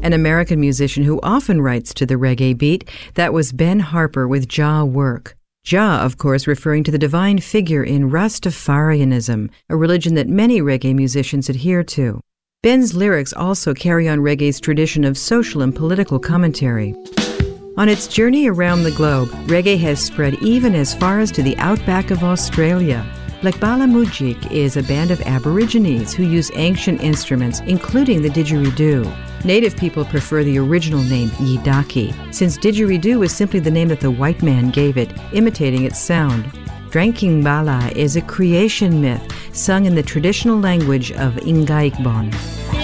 an American musician who often writes to the reggae beat. That was Ben Harper with Jah Work. Jah, of course, referring to the divine figure in Rastafarianism, a religion that many reggae musicians adhere to. Ben's lyrics also carry on reggae's tradition of social and political commentary. On its journey around the globe, reggae has spread even as far as to the outback of Australia. Lekbala Mujik is a band of Aborigines who use ancient instruments, including the didgeridoo. Native people prefer the original name Yidaki, since didgeridoo was simply the name that the white man gave it, imitating its sound. Dranking Bala is a creation myth sung in the traditional language of Ngaigbon.